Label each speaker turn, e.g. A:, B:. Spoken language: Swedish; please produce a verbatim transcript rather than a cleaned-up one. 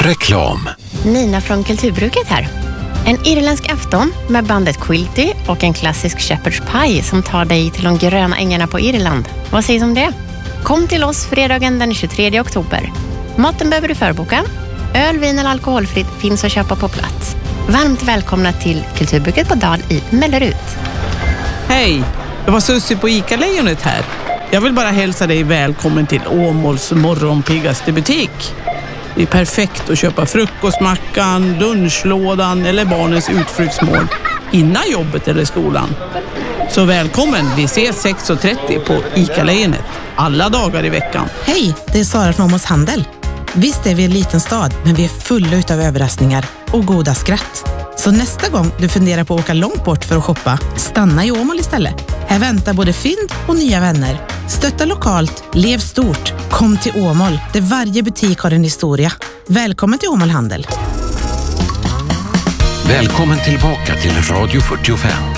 A: Reklam.
B: Nina från Kulturbruket här. En irländsk afton med bandet Quilty och en klassisk shepherd's pie som tar dig till de gröna ängarna på Irland. Vad sägs om det? Kom till oss fredagen den tjugotredje oktober. Maten behöver du förboka. Öl, vin eller alkoholfritt finns att köpa på plats. Varmt välkomna till Kulturbruket på Dal i Mellerud.
C: Hej, det var Sussi på ICA-lejonet här. Jag vill bara hälsa dig välkommen till Åmåls morgonpiggaste butik. Det är perfekt att köpa frukostmackan, lunchlådan eller barnens utflyktsmål innan jobbet eller skolan. Så välkommen, vi ses sex och trettio på ICA-lejonet alla dagar i veckan.
D: Hej, det är Sara från Åmåls handel. Visst är vi en liten stad, men vi är fulla utav överraskningar och goda skratt. Så nästa gång du funderar på att åka långt bort för att shoppa, stanna i Åmål istället. Här väntar både fynd och nya vänner. Stötta lokalt, lev stort. Kom till Åmål, där varje butik har en historia. Välkommen till Åmål handel.
A: Välkommen tillbaka till Radio fyrtiofem.